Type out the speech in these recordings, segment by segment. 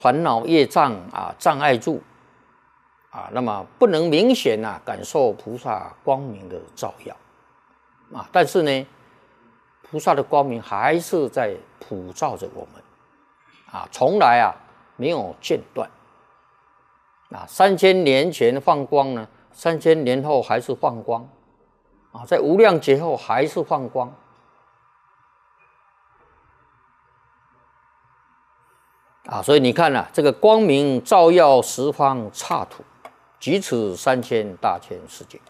烦恼业障障碍住那么不能明显感受菩萨光明的照耀但是呢，菩萨的光明还是在普照着我们从来没有间断3000年前放光呢，3000年后还是放光在无量劫后还是放光所以你看这个光明照耀十方刹土，即此3000大千世界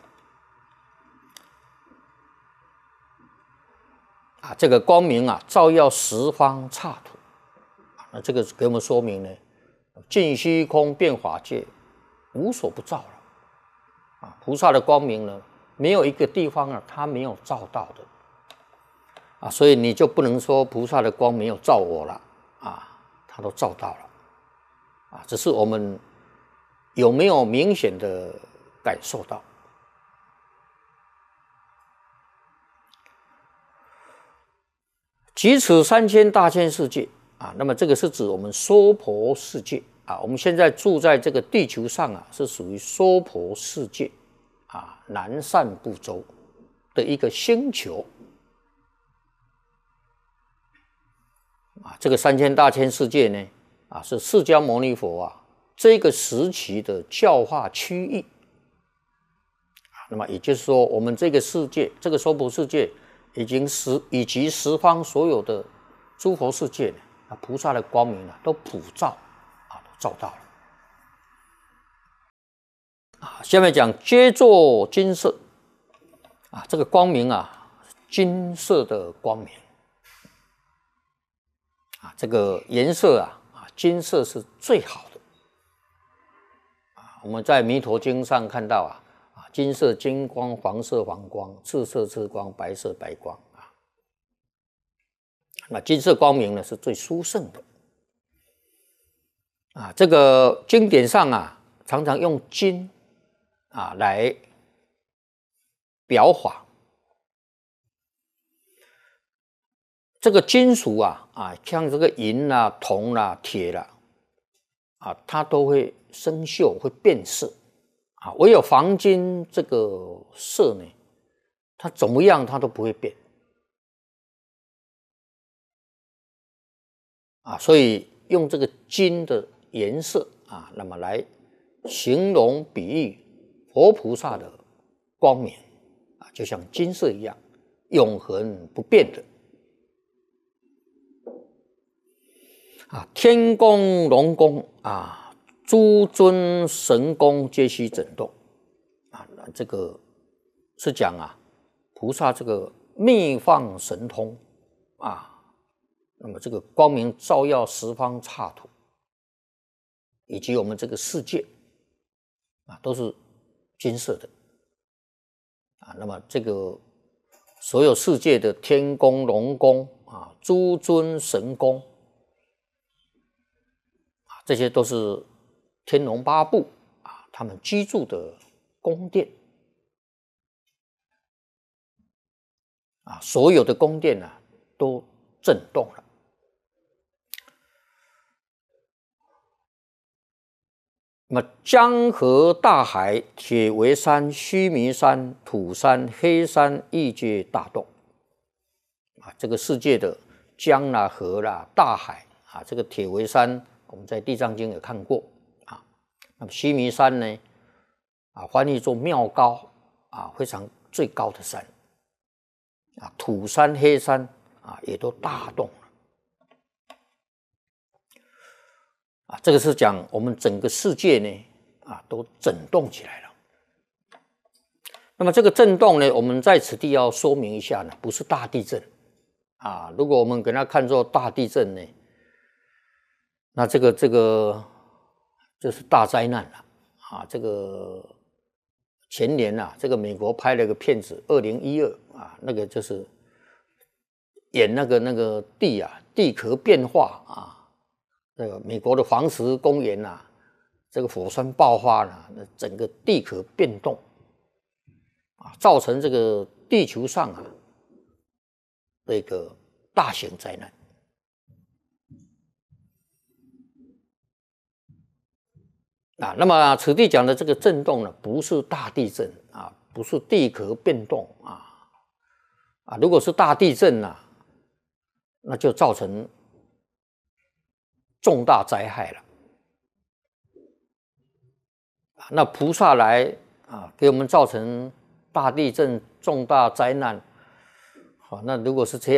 这个光明照耀十方刹土那这个给我们说明呢，尽虚空遍法界无所不照了菩萨的光明呢，没有一个地方他没有照到的所以你就不能说菩萨的光没有照我了他都照到了只是我们有没有明显的感受到即此3000大千世界那么这个是指我们娑婆世界我们现在住在这个地球上是属于娑婆世界南赡部洲的一个星球这个3000大千世界呢是释迦牟尼佛这个时期的教化区域那么也就是说我们这个世界这个娑婆世界以及十方所有的诸佛世界菩萨的光明都普照都照到了下面讲皆作金色这个光明金色的光明这个颜色金色是最好的我们在弥陀经上看到金色金光，黄色黄光，赤色赤光，白色白光那金色光明呢是最殊胜的这个经典上常常用金来表法这个金属像这个银铜铁它都会生锈会变色唯有黄金这个色呢它怎么样它都不会变所以用这个金的颜色那么来形容比喻佛菩萨的光明就像金色一样永恒不变的天宫龙宫诸尊神宫皆悉震动这个是讲菩萨这个密放神通那么这个光明照耀十方刹土以及我们这个世界都是金色的那么这个所有世界的天宫龙宫诸尊神宫这些都是天龙八部他们居住的宫殿所有的宫殿都震动了那么江河大海铁围山须弥山土山黑山亦皆大动这个世界的江河大海这个铁围山我们在地藏经也看过那么须弥山呢翻译作妙高非常最高的山土山黑山也都大动了这个是讲我们整个世界呢都震动起来了那么这个震动呢我们在此地要说明一下呢不是大地震如果我们给它看作大地震呢那这个就是大灾难了这个前年这个美国拍了一个片子2012那个就是演那个地壳变化这个美国的黄石公园这个火山爆发那整个地壳变动造成这个地球上的一个大型灾难啊。那么此地讲的这个震动呢，不是大地震啊，不是地壳变动啊。如果是大地震啊，那就造成重大灾害了。那菩萨来啊，给我们造成大地震、重大灾难，好，那如果是这样。